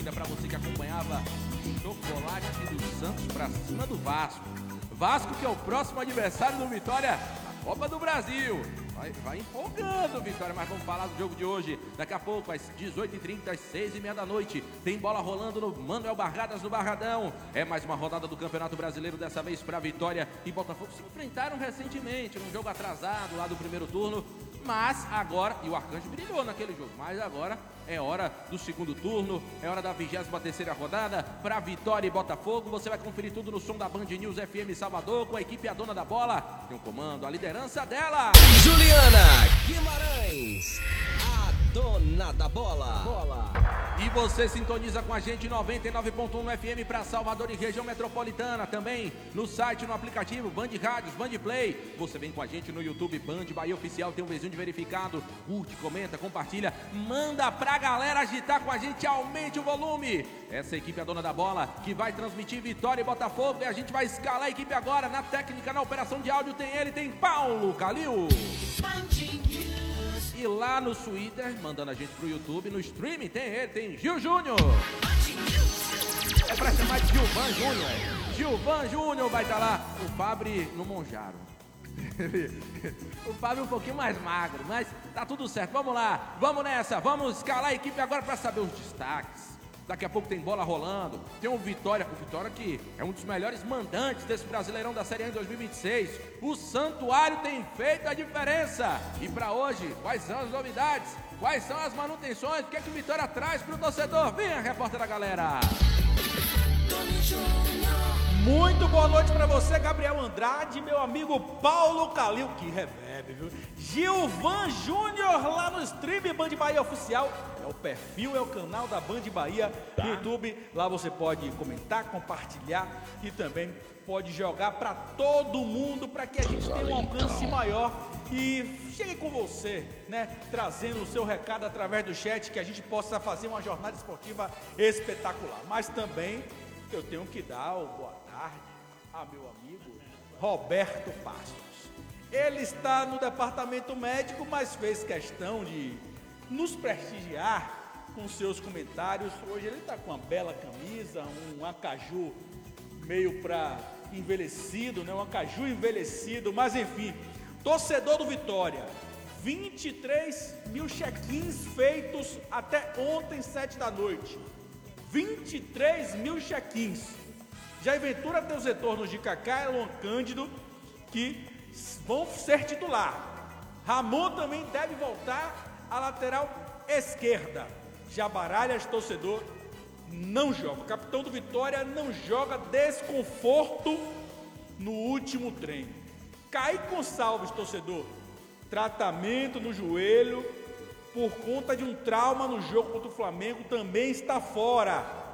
Vitória para você que acompanhava o chocolate do Santos para cima do Vasco. Vasco que é o próximo adversário do Vitória na Copa do Brasil. Vai empolgando, Vitória, mas vamos falar do jogo de hoje. Daqui a pouco, às 18h30, às 6h30 da noite, tem bola rolando no Manuel Barradas, no Barradão. É mais uma rodada do Campeonato Brasileiro, dessa vez para Vitória e Botafogo. Se enfrentaram recentemente, num jogo atrasado lá do primeiro turno. Mas agora, e o Arcanjo brilhou naquele jogo, mas agora é hora do segundo turno, é hora da 23ª rodada para Vitória e Botafogo. Você vai conferir tudo no som da Band News FM Salvador, com a equipe A Dona da Bola. Tem um comando, a liderança dela, Juliana Guimarães, a Dona da Bola. E você sintoniza com a gente 99.1 FM para Salvador e região metropolitana. Também no site, no aplicativo Band Rádios, Band Play. Você vem com a gente no YouTube Band Bahia Oficial, tem um vizinho de verificado. Curte, comenta, compartilha, manda pra galera agitar com a gente, aumente o volume. Essa equipe é a Dona da Bola, que vai transmitir Vitória e Botafogo. E a gente vai escalar a equipe agora. Na técnica, na operação de áudio, tem ele, tem Paulo Calil. E lá no Twitter, mandando a gente pro YouTube, no streaming, tem ele, tem Gil Júnior. É pra chamar de Gilvan Júnior. Gilvan Júnior vai estar lá. O Fabri no Monjaro. O Fábio um pouquinho mais magro, mas tá tudo certo. Vamos lá, vamos nessa. Vamos escalar a equipe agora para saber os destaques. Daqui a pouco tem bola rolando. Tem o Vitória que é um dos melhores mandantes desse Brasileirão da Série A em 2026. O Santuário tem feito a diferença. E para hoje, quais são as novidades? Quais são as manutenções? O que é que o Vitória traz para o torcedor? Venha, repórter da galera. Muito boa noite para você, Gabriel Andrade, meu amigo Paulo Calil, que reverb, viu? Gilvan Júnior lá no stream Band Bahia Oficial, é o perfil, é o canal da Band Bahia no YouTube. Lá você pode comentar, compartilhar e também pode jogar para todo mundo, para que a gente tenha um alcance maior e chegue com você, né? Trazendo o seu recado através do chat, que a gente possa fazer uma jornada esportiva espetacular. Mas também eu tenho que dar o boa tarde a meu amigo Roberto Passos. Ele está no departamento médico, mas fez questão de nos prestigiar com seus comentários. Hoje ele está com uma bela camisa, um acaju meio para envelhecido, né? Um acaju envelhecido, mas enfim, torcedor do Vitória, 23 mil check-ins feitos até ontem, 7 da noite. 23 mil check-ins. Jair Ventura tem os retornos de Kaká e Luan Cândido, que vão ser titular. Ramon também deve voltar à lateral esquerda. Já Baralhas, torcedor, não joga. O capitão do Vitória não joga, desconforto no último treino. Kaique Gonçalves, torcedor, tratamento no joelho por conta de um trauma no jogo contra o Flamengo, também está fora.